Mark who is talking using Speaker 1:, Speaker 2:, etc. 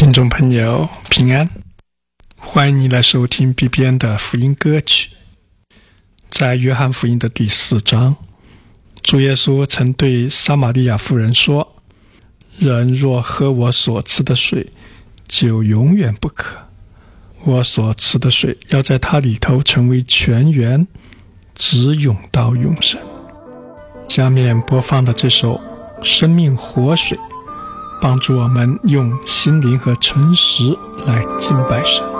Speaker 1: 听众朋友平安，欢迎你来收听 BBN 的福音歌曲。在约翰福音的第4章，主耶稣曾对撒玛利亚妇人说，人若喝我所赐的水，就永远不渴。我所赐的水要在它里头成为泉源，直涌到永生。下面播放的这首生命活水，帮助我们用心灵和诚实来敬拜神。